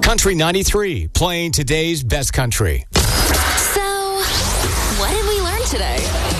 Country 93, playing today's best country. So, what did we learn today?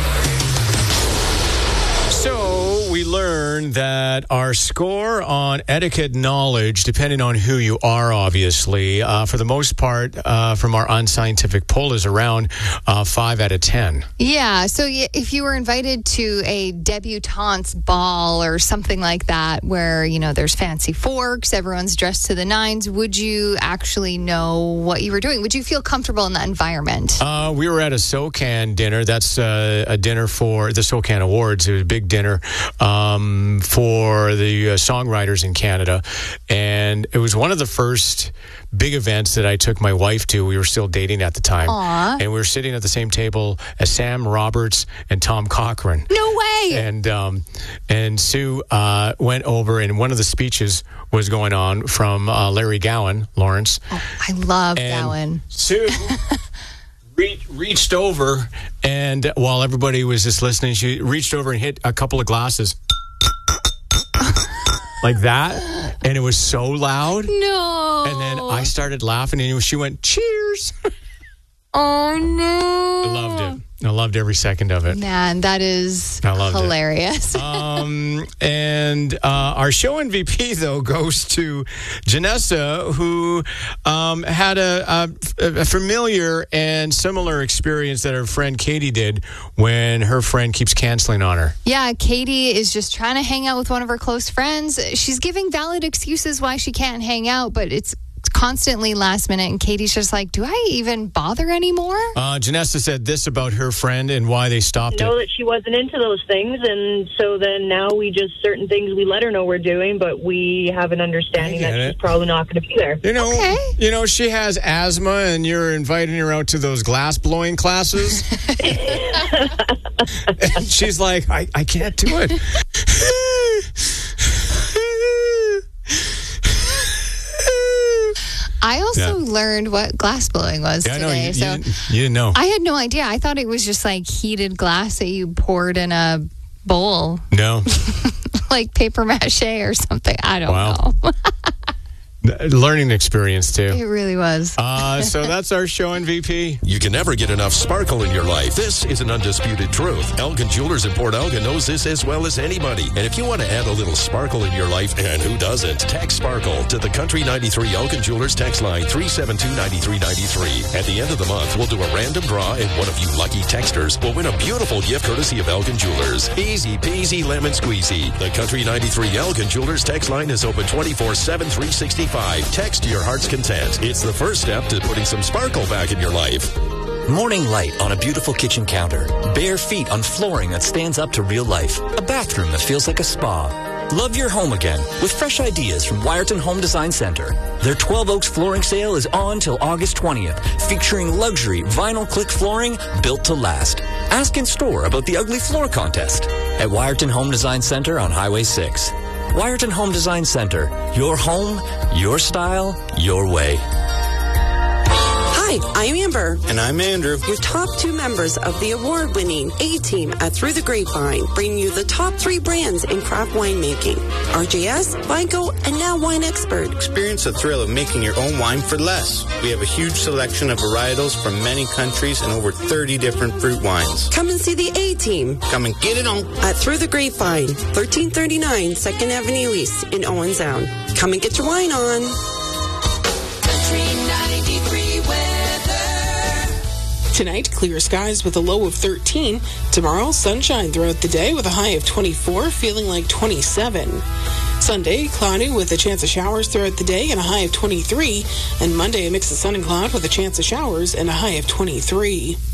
So, we learned that our score on etiquette knowledge, depending on who you are, obviously, for the most part, from our unscientific poll, is around 5 out of 10. Yeah, so if you were invited to a debutante's ball or something like that, where, you know, there's fancy forks, everyone's dressed to the nines, would you actually know what you were doing? Would you feel comfortable in that environment? We were at a SOCAN dinner. That's a dinner for the SOCAN Awards. It was a big dinner for the songwriters in Canada. And it was one of the first big events that I took my wife to. We were still dating at the time. Aww. And we were sitting at the same table as Sam Roberts and Tom Cochrane. No way! And Sue went over, and one of the speeches was going on from Larry Gowan, Lawrence. Oh, I love and Gowan. Sue reached over, and while everybody was just listening, she reached over and hit a couple of glasses like that, and it was so loud. No. And then I started laughing, and she went, "Cheers." Oh, no. I loved it. I loved every second of it. Man, that is hilarious. And our show MVP, though, goes to Janessa, who had a familiar and similar experience that her friend Katie did when her friend keeps canceling on her. Yeah, Katie is just trying to hang out with one of her close friends. She's giving valid excuses why she can't hang out, but it's constantly last minute, and Katie's just like, do I even bother anymore? Janessa said this about her friend and why they stopped I know it. that she wasn't into those things, and so then now we just, certain things we let her know we're doing, but we have an understanding that she's probably not going to be there. You know, she has asthma, and you're inviting her out to those glass blowing classes. And she's like, I can't do it. I also learned what glass blowing was today. You didn't know. I had no idea. I thought it was just like heated glass that you poured in a bowl. No. Like paper mache or something. I don't know. Learning experience, too. It really was. So that's our show MVP. You can never get enough sparkle in your life. This is an undisputed truth. Elgin Jewelers in Port Elgin knows this as well as anybody. And if you want to add a little sparkle in your life, and who doesn't, text sparkle to the Country 93 Elgin Jewelers text line 372-9393. At the end of the month, we'll do a random draw, and one of you lucky texters will win a beautiful gift courtesy of Elgin Jewelers. Easy peasy lemon squeezy. The Country 93 Elgin Jewelers text line is open 24/7, 365. Text your heart's content. It's the first step to putting some sparkle back in your life. Morning light on a beautiful kitchen counter. Bare feet on flooring that stands up to real life. A bathroom that feels like a spa. Love your home again with fresh ideas from Wyerton Home Design Center. Their 12 Oaks flooring sale is on till August 20th, featuring luxury vinyl click flooring built to last. Ask in store about the Ugly Floor Contest at Wyerton Home Design Center on Highway 6. Wyerton Home Design Center. Your home, your style, your way. Hi, I'm Amber. And I'm Andrew. Your top two members of the award-winning A-Team at Through the Grapevine bring you the top 3 brands in craft winemaking. RJS, Vineco, and now Wine Expert. Experience the thrill of making your own wine for less. We have a huge selection of varietals from many countries and over 30 different fruit wines. Come and see the A-Team. Come and get it on. At Through the Grapevine, 1339 2nd Avenue East in Owen Sound. Come and get your wine on. Tonight, clear skies with a low of 13. Tomorrow, sunshine throughout the day with a high of 24, feeling like 27. Sunday, cloudy with a chance of showers throughout the day and a high of 23. And Monday, a mix of sun and cloud with a chance of showers and a high of 23.